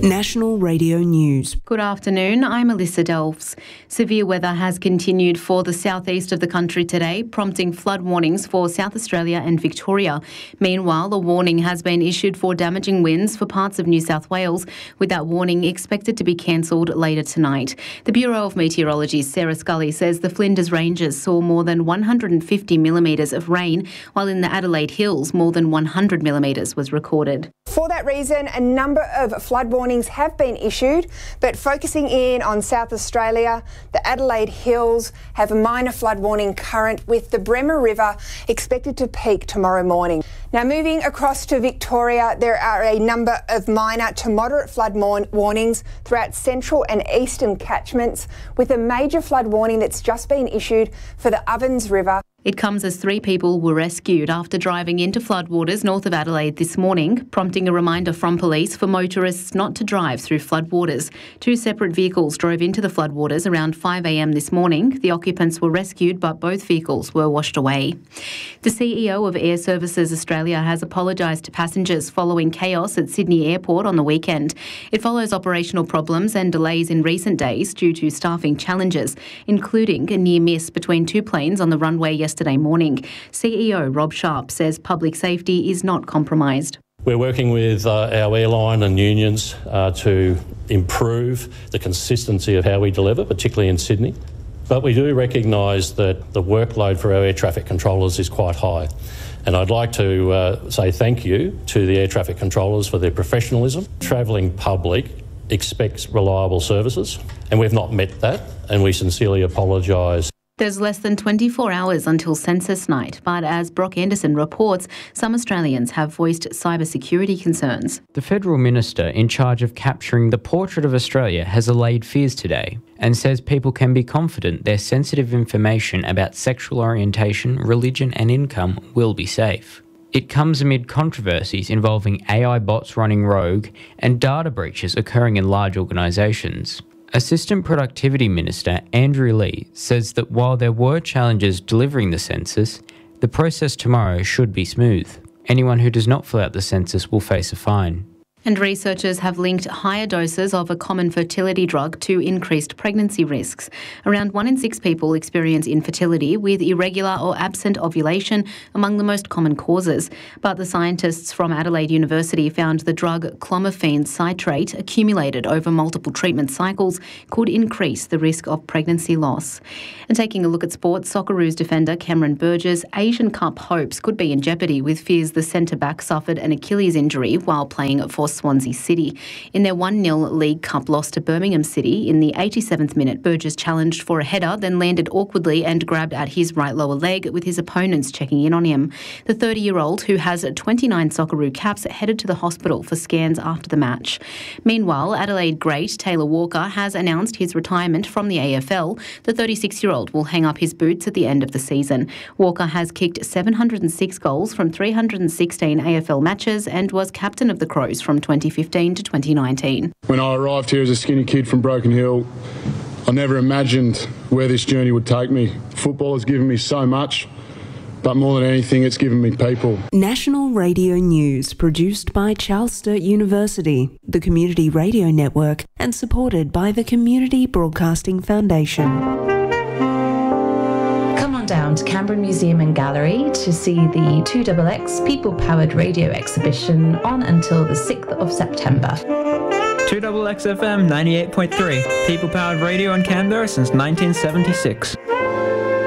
National Radio News. Good afternoon, I'm Alyssa Delves. Severe weather has continued for the southeast of the country today, prompting flood warnings for South Australia and Victoria. Meanwhile, a warning has been issued for damaging winds for parts of New South Wales, with that warning expected to be cancelled later tonight. The Bureau of Meteorology's Sarah Scully says the Flinders Ranges saw more than 150 millimetres of rain, while in the Adelaide Hills more than 100 millimetres was recorded. For that reason, a number of flood warnings have been issued, but focusing in on South Australia, the Adelaide Hills have a minor flood warning current, with the Bremer River expected to peak tomorrow morning. Now, moving across to Victoria, there are a number of minor to moderate flood warnings throughout central and eastern catchments, with a major flood warning that's just been issued for the Ovens River. It comes as 3 people were rescued after driving into floodwaters north of Adelaide this morning, prompting a reminder from police for motorists not to drive through floodwaters. 2 separate vehicles drove into the floodwaters around 5 a.m. this morning. The occupants were rescued, but both vehicles were washed away. The CEO of Air Services Australia has apologised to passengers following chaos at Sydney Airport on the weekend. It follows operational problems and delays in recent days due to staffing challenges, including a near miss between 2 planes on the runway yesterday morning. CEO Rob Sharp says public safety is not compromised. We're working with our airline and unions to improve the consistency of how we deliver, particularly in Sydney. But we do recognise that the workload for our air traffic controllers is quite high. And I'd like to say thank you to the air traffic controllers for their professionalism. Travelling public expects reliable services, and we've not met that, and we sincerely apologise. There's less than 24 hours until census night, but as Brock Anderson reports, some Australians have voiced cybersecurity concerns. The federal minister in charge of capturing the portrait of Australia has allayed fears today and says people can be confident their sensitive information about sexual orientation, religion and income will be safe. It comes amid controversies involving AI bots running rogue and data breaches occurring in large organisations. Assistant Productivity Minister Andrew Lee says that while there were challenges delivering the census, the process tomorrow should be smooth. Anyone who does not fill out the census will face a fine. And researchers have linked higher doses of a common fertility drug to increased pregnancy risks. Around 1 in 6 people experience infertility, with irregular or absent ovulation among the most common causes. But the scientists from Adelaide University found the drug clomiphene citrate, accumulated over multiple treatment cycles, could increase the risk of pregnancy loss. And taking a look at sports, Socceroos defender Cameron Burgess' Asian Cup hopes could be in jeopardy, with fears the centre-back suffered an Achilles injury while playing for Swansea City. In their 1-0 League Cup loss to Birmingham City in the 87th minute, Burgess challenged for a header, then landed awkwardly and grabbed at his right lower leg, with his opponents checking in on him. The 30-year-old, who has 29 Socceroo caps, headed to the hospital for scans after the match. Meanwhile, Adelaide great Taylor Walker has announced his retirement from the AFL. The 36-year-old will hang up his boots at the end of the season. Walker has kicked 706 goals from 316 AFL matches and was captain of the Crows from 2015 to 2019. When I arrived here as a skinny kid from Broken Hill, I never imagined where this journey would take me. Football has given me so much, but more than anything, it's given me people. National Radio News, produced by Charles Sturt University, the Community Radio Network, and supported by the Community Broadcasting Foundation. Down to Canberra Museum and Gallery to see the 2XX People Powered Radio exhibition on until the 6th of September. 2XX FM 98.3, People Powered Radio in Canberra since 1976.